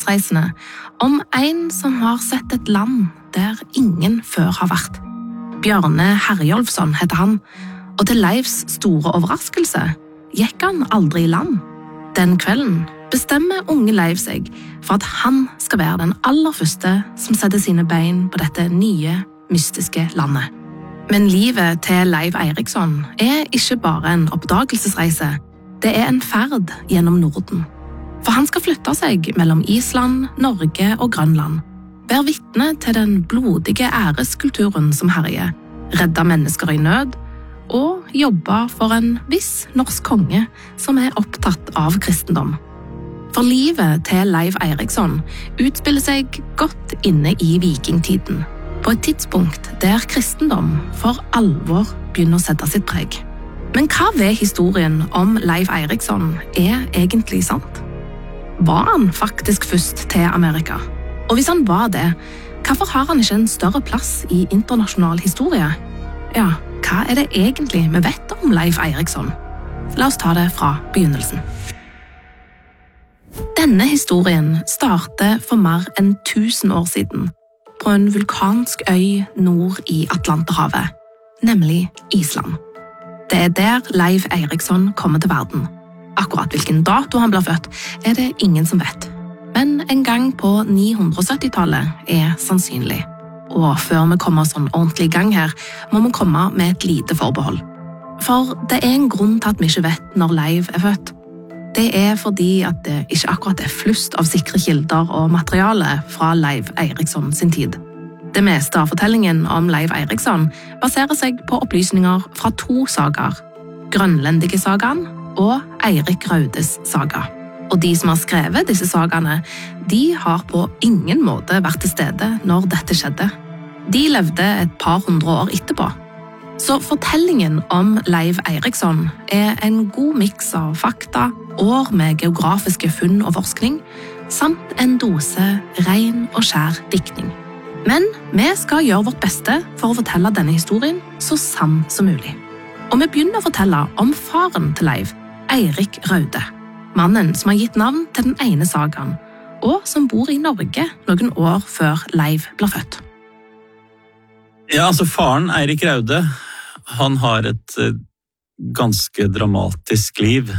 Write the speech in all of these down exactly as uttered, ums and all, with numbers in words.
verdensreisende om en som har sett et land der ingen før har vært. Bjørne Herjolfsson heter han, og til Leifs store overraskelse gikk han aldri i land. Den kvelden bestemmer unge Leif seg for at han skal være den aller første som setter sine bein på dette nye, mystiske landet. Men livet til Leif Eiriksson er ikke bare en oppdagelsesreise, det er en ferd gjennom Norden. For han skal flytte seg mellom Island, Norge og Grønland, være vitne til den blodige æreskulturen som herjer, redde mennesker i nød, og jobbe for en viss norsk konge som er opptatt av kristendom. For livet til Leif Eiriksson utspiller seg godt inne i vikingtiden, på et tidspunkt der kristendom for alvor begynner å sette sitt preg. Men hva ved historien om Leif Eiriksson er egentlig sant? Var han faktisk først til Amerika? Og hvis han var det, hvorfor har han ikke en større plass i internasjonal historie? Ja, hva er det egentlig vi vet om Leif Eiriksson? La oss ta det fra begynnelsen. Denne historien starter for mer enn tusen år siden, på en vulkansk øy nord i Atlanterhavet, nemlig Island. Det er der Leif Eiriksson kommer til verden. Akkurat hvilken dato han ble født, er det ingen som vet. Men en gang på ni hundre sytti-tallet er sannsynlig. Og før vi kommer sånn ordentlig i gang her, må vi komme med et lite forbehold. For det er en grunn til at vi ikke vet når Leif er født. Det er fordi at det ikke akkurat er flust av sikre kilder og materiale fra Leif Eiriksson sin tid. Det meste av fortellingen om Leif Eiriksson baserer seg på opplysninger fra to sagaer, Grønlendige sagaen og Eirik Raudes saga. Og de som har skrevet disse sagaene, de har på ingen måte vært til stede når dette skjedde. De levde et par hundre år etterpå. Så fortellingen om Leif Eiriksson er en god miks av fakta, år med geografiske funn og forskning, samt en dose ren og skjær diktning. Men vi skal gjøre vårt beste for å fortelle denne historien så sann som mulig. Og vi begynner å fortelle om faren til Leif, Eirik Raude, mannen som har gitt navn til den ene sagaen, og som bor i Norge noen år før Leif ble født. Ja, altså faren Eirik Raude, han har et ganske dramatisk liv.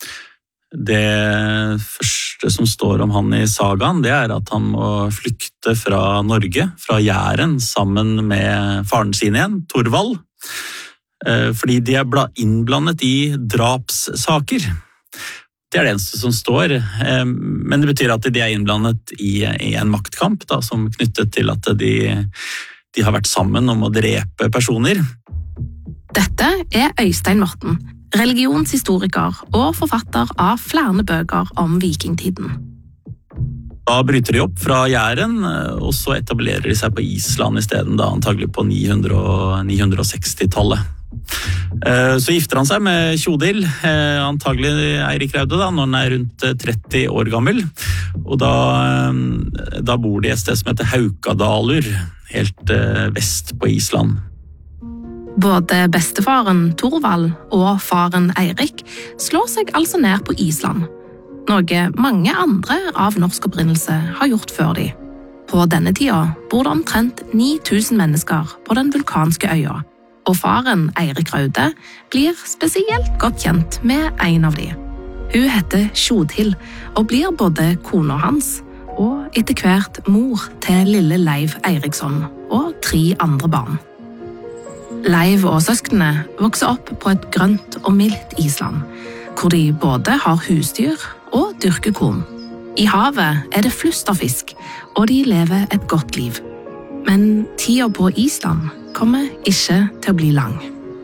Det første som står om han i sagaen, det er at han må flykte fra Norge, fra Jæren, sammen med faren sin igjen, Torvald, fordi de er innblandet i drapssaker. Det er det eneste som står, men det betyr at de er innblandet i en maktkamp da, som knyttet til at de, de har vært sammen om å drepe personer. Dette er Øystein Morten, religionshistoriker og forfatter av flere bøker om vikingtiden. Da bryter de opp fra Jæren, og så etablerer de seg på Island i stedet, da, antagelig på ni hundre og ni hundre og seksti-tallet. Så gifter han seg med Tjodil, antagelig Eirik Raude, da, når han er rundt tretti år gammel. Og da, da bor de et sted som heter Haukadalur, helt vest på Island. Både bestefaren Torvald og faren Eirik slår seg altså ned på Island, noe mange andre av norsk opprinnelse har gjort før de. På denne tida bor det omtrent ni tusen mennesker på den vulkanske øya, og faren Eirik Raude blir spesielt godt kjent med en av de. Hun heter Tjodil og blir både kona hans og etter hvert mor til lille Leif Eiriksson og tre andre barn. Leif og søskene vokser opp på et grønt og mildt Island, hvor de både har husdyr og dyrker korn. I havet er det flust av fisk, og de lever et godt liv. Men tida på Island kommer ikke til å bli lang.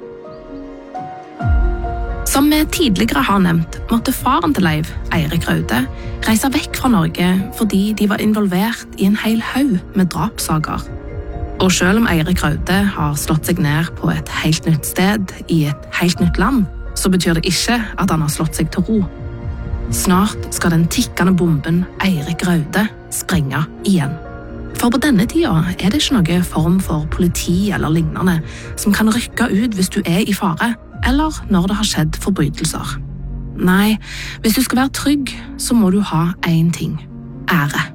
Som vi tidligere har nevnt, måtte faren til Leif, Eirik Raude, reise vekk fra Norge fordi de var involvert i en hel haug med drapssaker. Og selv om Eirik Raude har slått seg ned på et helt nytt sted i et helt nytt land, så betyr det ikke at han har slått seg til ro. Snart skal den tikkende bomben Eirik Raude sprenge igjen. For på denne tida er det ikke noen form for politi eller lignende som kan rykke ut hvis du er i fare, eller når det har skjedd forbrytelser. Nei, hvis du skal være trygg, så må du ha én ting: ære.